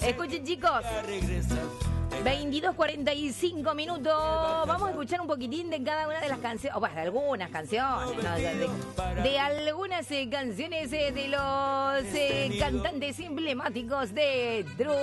Escuchen, chicos. 22:45 minutos. Vamos a escuchar un poquitín de cada una de las canciones, o bueno, de algunas canciones, ¿no? de algunas canciones de los cantantes emblemáticos de Drew.